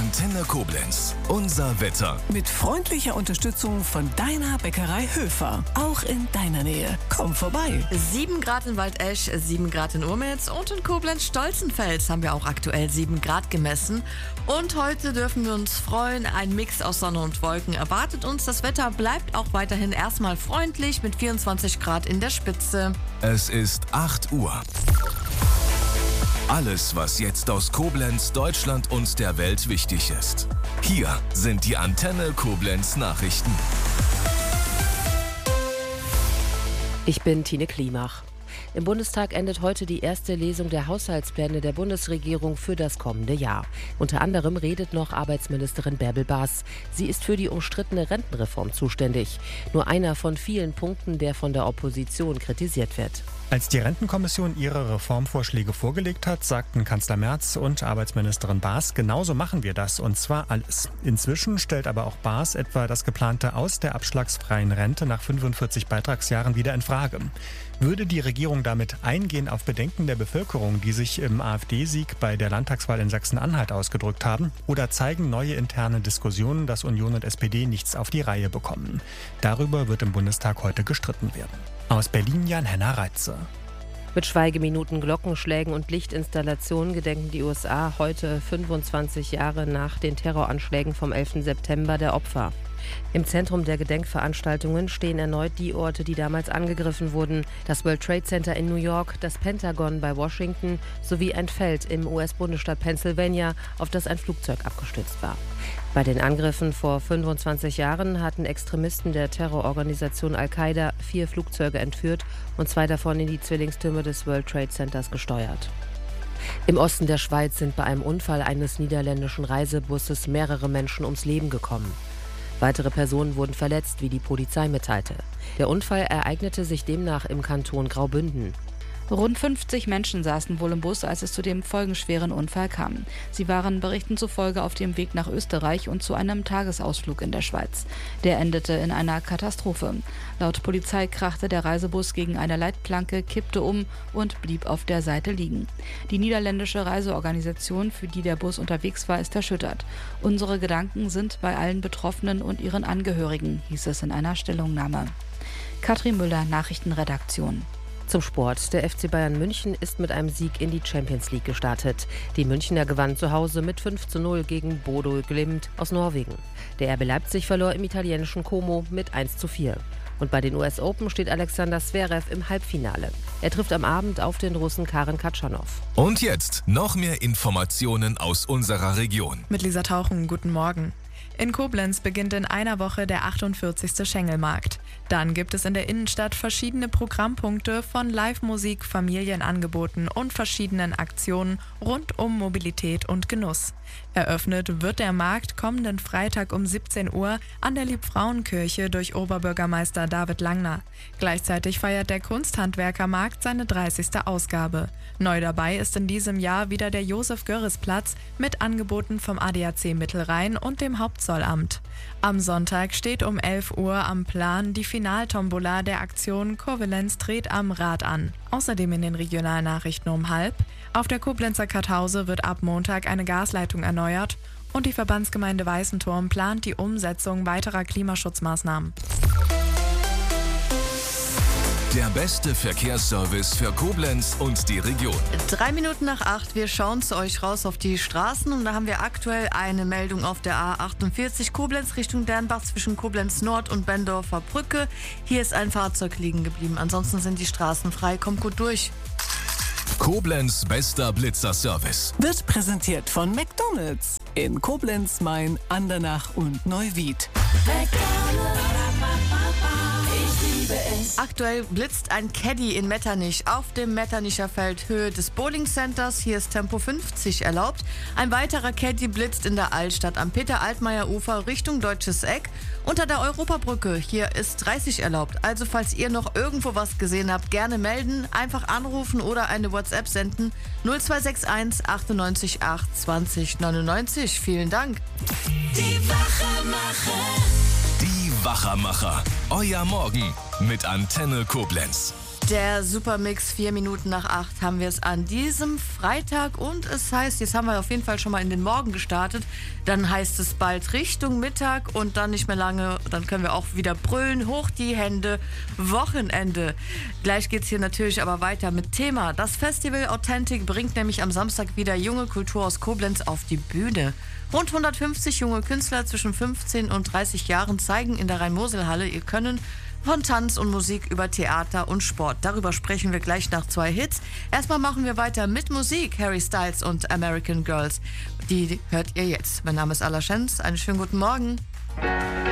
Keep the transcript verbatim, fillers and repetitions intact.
Antenne Koblenz. Unser Wetter. Mit freundlicher Unterstützung von deiner Bäckerei Höfer. Auch in deiner Nähe. Komm vorbei. sieben Grad in Waldesch, sieben Grad in Urmitz und in Koblenz-Stolzenfels haben wir auch aktuell sieben Grad gemessen. Und heute dürfen wir uns freuen. Ein Mix aus Sonne und Wolken erwartet uns. Das Wetter bleibt auch weiterhin erstmal freundlich mit vierundzwanzig Grad in der Spitze. Es ist acht Uhr. Alles, was jetzt aus Koblenz, Deutschland und der Welt wichtig ist. Hier sind die Antenne Koblenz Nachrichten. Ich bin Tine Klimach. Im Bundestag endet heute die erste Lesung der Haushaltspläne der Bundesregierung für das kommende Jahr. Unter anderem redet noch Arbeitsministerin Bärbel Baas. Sie ist für die umstrittene Rentenreform zuständig. Nur einer von vielen Punkten, der von der Opposition kritisiert wird. Als die Rentenkommission ihre Reformvorschläge vorgelegt hat, sagten Kanzler Merz und Arbeitsministerin Baas, genauso machen wir das, und zwar alles. Inzwischen stellt aber auch Baas etwa das geplante Aus der abschlagsfreien Rente nach fünfundvierzig Beitragsjahren wieder in Frage. Würde die Regierung damit eingehen auf Bedenken der Bevölkerung, die sich im AfD-Sieg bei der Landtagswahl in Sachsen-Anhalt ausgedrückt haben, oder zeigen neue interne Diskussionen, dass Union und S P D nichts auf die Reihe bekommen? Darüber wird im Bundestag heute gestritten werden. Aus Berlin Jan-Henner Reitze. Mit Schweigeminuten, Glockenschlägen und Lichtinstallationen gedenken die U S A heute fünfundzwanzig Jahre nach den Terroranschlägen vom elften September der Opfer. Im Zentrum der Gedenkveranstaltungen stehen erneut die Orte, die damals angegriffen wurden. Das World Trade Center in New York, das Pentagon bei Washington sowie ein Feld im U S-Bundesstaat Pennsylvania, auf das ein Flugzeug abgestürzt war. Bei den Angriffen vor fünfundzwanzig Jahren hatten Extremisten der Terrororganisation Al-Qaida vier Flugzeuge entführt und zwei davon in die Zwillingstürme des World Trade Centers gesteuert. Im Osten der Schweiz sind bei einem Unfall eines niederländischen Reisebusses mehrere Menschen ums Leben gekommen. Weitere Personen wurden verletzt, wie die Polizei mitteilte. Der Unfall ereignete sich demnach im Kanton Graubünden. Rund fünfzig Menschen saßen wohl im Bus, als es zu dem folgenschweren Unfall kam. Sie waren Berichten zufolge auf dem Weg nach Österreich und zu einem Tagesausflug in der Schweiz. Der endete in einer Katastrophe. Laut Polizei krachte der Reisebus gegen eine Leitplanke, kippte um und blieb auf der Seite liegen. Die niederländische Reiseorganisation, für die der Bus unterwegs war, ist erschüttert. Unsere Gedanken sind bei allen Betroffenen und ihren Angehörigen, hieß es in einer Stellungnahme. Katrin Müller, Nachrichtenredaktion. Zum Sport. Der F C Bayern München ist mit einem Sieg in die Champions League gestartet. Die Münchner gewannen zu Hause mit fünf zu null gegen Bodo Glimt aus Norwegen. Der R B Leipzig verlor im italienischen Como mit eins zu vier. Und bei den U S Open steht Alexander Zverev im Halbfinale. Er trifft am Abend auf den Russen Karen Katschanow. Und jetzt noch mehr Informationen aus unserer Region. Mit Lisa Tauchen, guten Morgen. In Koblenz beginnt in einer Woche der achtundvierzigste Schengelmarkt. Dann gibt es in der Innenstadt verschiedene Programmpunkte von Live-Musik, Familienangeboten und verschiedenen Aktionen rund um Mobilität und Genuss. Eröffnet wird der Markt kommenden Freitag um siebzehn Uhr an der Liebfrauenkirche durch Oberbürgermeister David Langner. Gleichzeitig feiert der Kunsthandwerkermarkt seine dreißigste Ausgabe. Neu dabei ist in diesem Jahr wieder der Josef-Görres-Platz mit Angeboten vom A D A C Mittelrhein und dem Hauptzollamt. Am Sonntag steht um elf Uhr am Plan die Finaltombola der Aktion Koblenz dreht am Rad an. Außerdem in den Regionalnachrichten um halb. Auf der Koblenzer Kartause wird ab Montag eine Gasleitung erneuert und die Verbandsgemeinde Weißenturm plant die Umsetzung weiterer Klimaschutzmaßnahmen. Der beste Verkehrsservice für Koblenz und die Region. Drei Minuten nach acht, wir schauen zu euch raus auf die Straßen und da haben wir aktuell eine Meldung auf der A achtundvierzig Koblenz Richtung Dernbach zwischen Koblenz Nord und Bendorfer Brücke. Hier ist ein Fahrzeug liegen geblieben, ansonsten sind die Straßen frei, kommt gut durch. Koblenz bester Blitzerservice. Wird präsentiert von McDonald's in Koblenz, Main, Andernach und Neuwied. Aktuell blitzt ein Caddy in Metternich auf dem Metternicher Feld Höhe des Bowling Centers. Hier ist Tempo fünfzig erlaubt. Ein weiterer Caddy blitzt in der Altstadt am Peter-Altmaier-Ufer Richtung Deutsches Eck unter der Europabrücke. Hier ist dreißig erlaubt. Also falls ihr noch irgendwo was gesehen habt, gerne melden, einfach anrufen oder eine WhatsApp senden. null zwei sechs eins achtundneunzig acht zwanzig neunundneunzig. Vielen Dank. Die Wachermacher. Die Wachermacher. Euer Morgen mit Antenne Koblenz. Der Supermix, vier Minuten nach acht haben wir es an diesem Freitag und es heißt, jetzt haben wir auf jeden Fall schon mal in den Morgen gestartet, dann heißt es bald Richtung Mittag und dann nicht mehr lange, dann können wir auch wieder brüllen, hoch die Hände, Wochenende. Gleich geht es hier natürlich aber weiter mit Thema. Das Festival Authentic bringt nämlich am Samstag wieder junge Kultur aus Koblenz auf die Bühne. Rund hundertfünfzig junge Künstler zwischen fünfzehn und dreißig Jahren zeigen in der Rhein-Mosel-Halle ihr Können von Tanz und Musik über Theater und Sport. Darüber sprechen wir gleich nach zwei Hits. Erstmal machen wir weiter mit Musik. Harry Styles und American Girls. Die hört ihr jetzt. Mein Name ist Ala Schenz. Einen schönen guten Morgen.